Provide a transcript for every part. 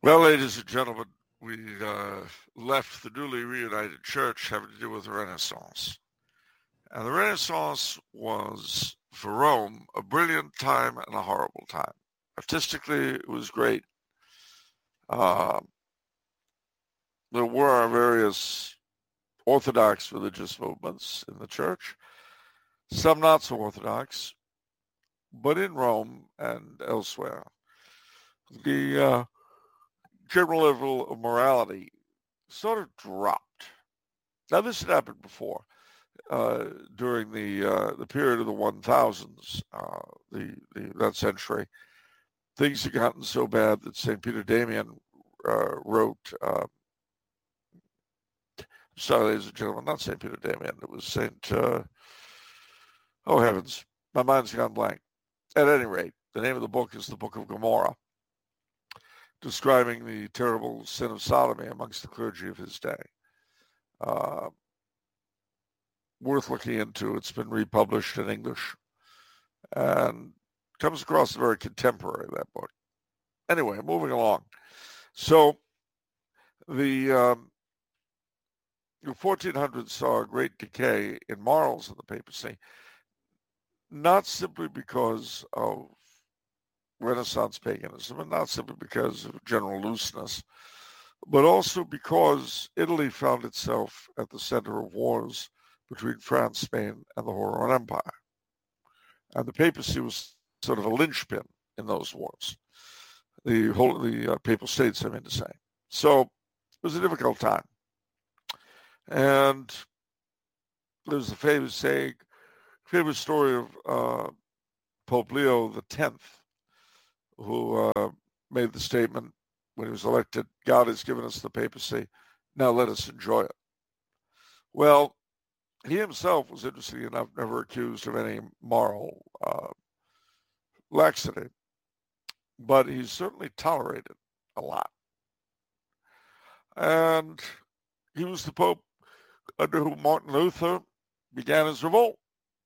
Well, ladies and gentlemen, we left the newly reunited church having to do with the Renaissance. And the Renaissance was, for Rome, a brilliant time and a horrible time. Artistically, it was great. Uh, there were various Orthodox religious movements in the church, some not so Orthodox, but in Rome and elsewhere, the general level of morality sort of dropped. Now, this had happened before. During the period of the 1000s, that century, things had gotten so bad that St. Peter Damian wrote. Sorry, ladies and gentlemen, not St. Peter Damian. It was St. Oh heavens, my mind's gone blank. At any rate, the name of the book is the Book of Gomorrah, describing the terrible sin of sodomy amongst the clergy of his day. Worth looking into. It's been republished in English and comes across as very contemporary, that book. Anyway, moving along. So the 1400s saw a great decay in morals in the papacy, not simply because of Renaissance paganism and not simply because of general looseness, but also because Italy found itself at the center of wars between France, Spain, and the Holy Roman Empire. And the papacy was sort of a linchpin in those wars. The papal states, I mean to say. So it was a difficult time. And there's a famous story of Pope Leo X, who made the statement when he was elected, God has given us the papacy, now let us enjoy it. Well, he himself was, interestingly enough, never accused of any moral laxity, but he certainly tolerated a lot. And he was the Pope under whom Martin Luther began his revolt.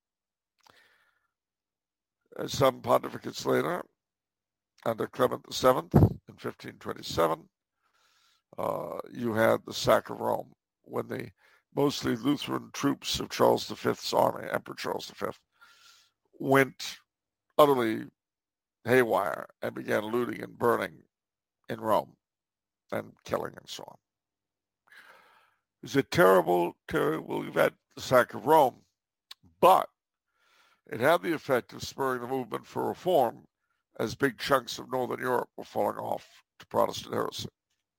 Some pontificates later, under Clement VII in 1527, you had the sack of Rome, when the mostly Lutheran troops of Charles V's army, Emperor Charles V, went utterly haywire and began looting and burning in Rome and killing and so on. It was a terrible, terrible event, the sack of Rome, but it had the effect of spurring the movement for reform as big chunks of Northern Europe were falling off to Protestant heresy.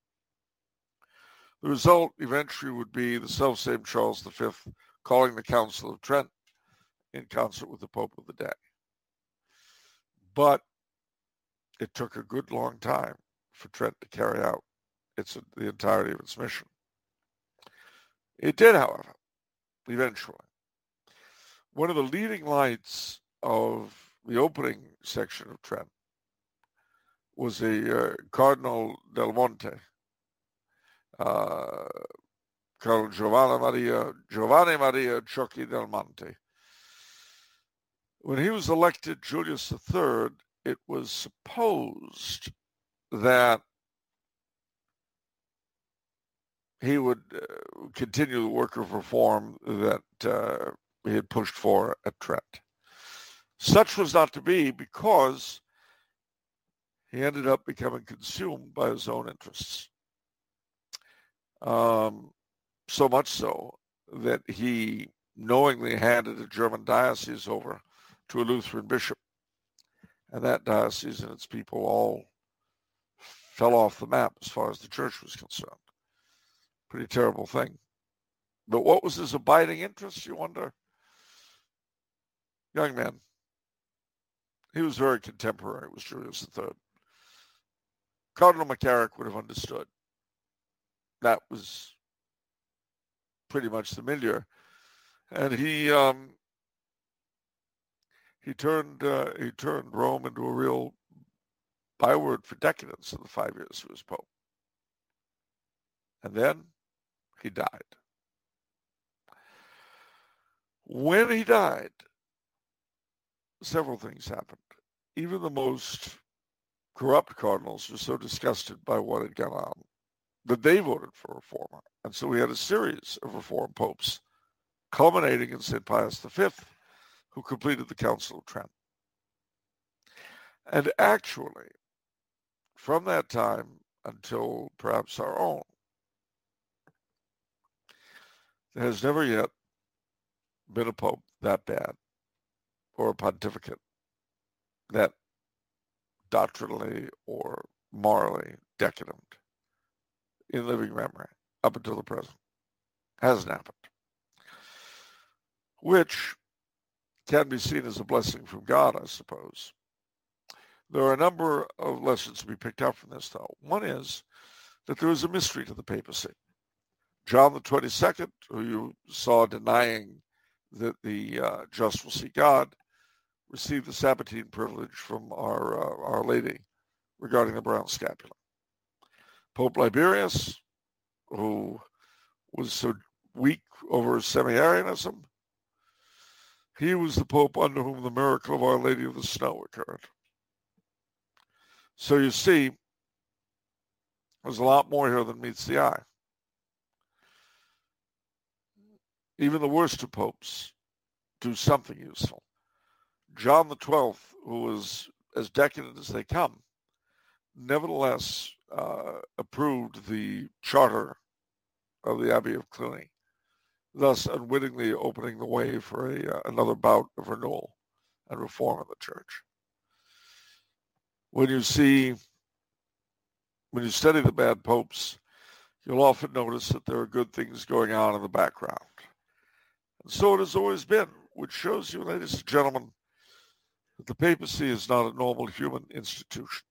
The result eventually would be the selfsame Charles V calling the Council of Trent in concert with the Pope of the day. But it took a good long time for Trent to carry out the entirety of its mission. It did, however, eventually. One of the leading lights of the opening section of Trent was a Cardinal Del Monte, Cardinal Giovanni Maria Ciocchi del Monte. When he was elected Julius III, it was supposed that he would continue the work of reform that he had pushed for at Trent. Such was not to be, because he ended up becoming consumed by his own interests. So much so that he knowingly handed a German diocese over to a Lutheran bishop. And that diocese and its people all fell off the map as far as the church was concerned. Pretty terrible thing. But what was his abiding interest, you wonder? Young man. He was very contemporary with Julius III. Cardinal McCarrick would have understood. That was pretty much the milieu. And he turned Rome into a real byword for decadence in the 5 years he was Pope. And then he died. When he died, several things happened. Even the most corrupt cardinals were so disgusted by what had gone on that they voted for reform. And so we had a series of reform popes, culminating in St. Pius V, who completed the Council of Trent. And actually, from that time until perhaps our own, there has never yet been a pope that bad, or a pontificate that doctrinally or morally decadent in living memory up until the present. Hasn't happened. Which can be seen as a blessing from God, I suppose. There are a number of lessons to be picked up from this, though. One is that there is a mystery to the papacy. John the 22nd, who you saw denying that the just will see God, received the Sabbatine privilege from Our Lady regarding the brown scapula. Pope Liberius, who was so weak over semi-Arianism, he was the Pope under whom the miracle of Our Lady of the Snow occurred. So you see, there's a lot more here than meets the eye. Even the worst of popes do something useful. John the 12th, who was as decadent as they come, nevertheless approved the charter of the Abbey of Cluny, thus unwittingly opening the way for another bout of renewal and reform in the church. When you study the bad popes, you'll often notice that there are good things going on in the background. And so it has always been, which shows you, ladies and gentlemen, that the papacy is not a normal human institution.